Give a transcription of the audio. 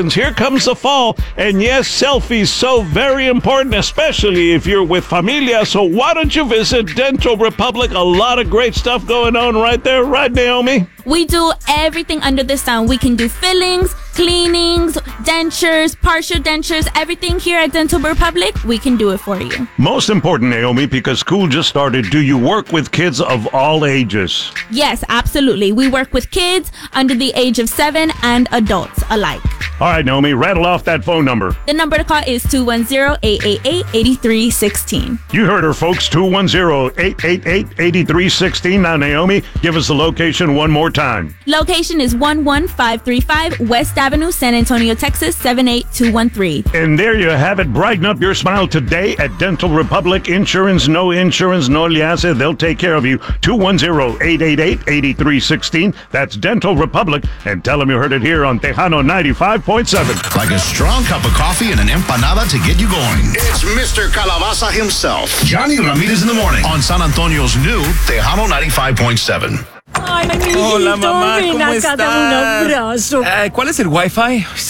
Here comes the fall, and yes, selfies so very important, especially if you're with familia. So why don't you visit Dental Republic? A lot of great stuff going on right there, right, Naomi? We do everything under the sun. We can do fillings, cleanings, dentures, partial dentures, everything here at Dental Republic. We can do it for you. Most important, Naomi, because school just started. Do you work with kids of all ages? Yes, absolutely. We work with kids under the age of 7 and adults alike. All right, Naomi, rattle off that phone number. The number to call is 210-888-8316. You heard her, folks, 210-888-8316. Now, Naomi, give us the location one more time. Location is 11535 West Avenue, San Antonio, Texas, 78213. And there you have it. Brighten up your smile today at Dental Republic. Insurance, no le hace. They'll take care of you. 210-888-8316. That's Dental Republic. And tell them you heard it here on Tejano 95.7. Like a strong cup of coffee and an empanada to get you going. It's Mr. Calabaza himself. Johnny Ramirez in the morning on San Antonio's new Tejano 95.7. Ay, Hola, mamá, ¿cómo ven acá, dame un estás? abrazo. ¿Cuál es el Wi-Fi?